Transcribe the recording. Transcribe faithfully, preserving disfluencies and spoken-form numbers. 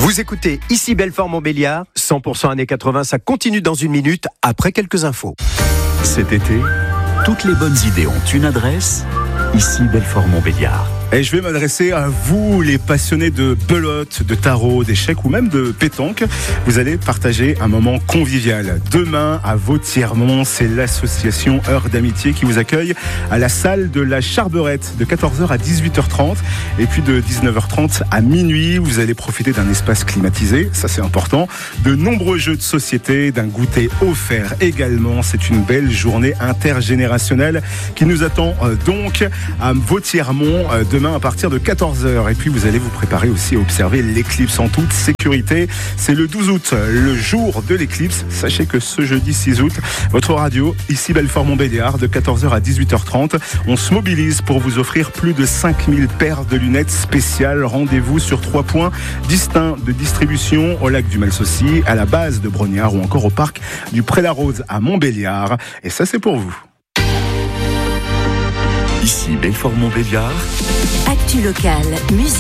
Vous écoutez ici Belfort-Montbéliard, cent pour cent années quatre-vingts, ça continue dans une minute après quelques infos. Cet été, toutes les bonnes idées ont une adresse, ici Belfort-Montbéliard. Et je vais m'adresser à vous, les passionnés de belote, de tarot, d'échecs ou même de pétanque. Vous allez partager un moment convivial. Demain, à Vauthièrmont, c'est l'association Heure d'Amitié qui vous accueille à la salle de la Charberette de quatorze heures à dix-huit heures trente. Et puis de dix-neuf heures trente à minuit, vous allez profiter d'un espace climatisé, ça c'est important. De nombreux jeux de société, d'un goûter offert également. C'est une belle journée intergénérationnelle qui nous attend donc à Vauthièrmont demain à partir de quatorze heures. Et puis vous allez vous préparer aussi à observer l'éclipse en toute sécurité. C'est le douze août, le jour de l'éclipse. Sachez que ce jeudi six août, votre radio, ici Belfort-Montbéliard, de quatorze heures à dix-huit heures trente, on se mobilise pour vous offrir plus de cinq mille paires de lunettes spéciales. Rendez-vous sur trois points distincts de distribution au lac du Malsaucy, à la base de Brognard ou encore au parc du Pré-la-Rose à Montbéliard. Et ça, c'est pour vous. Ici Belfort-Montbéliard. Actu locale, musique.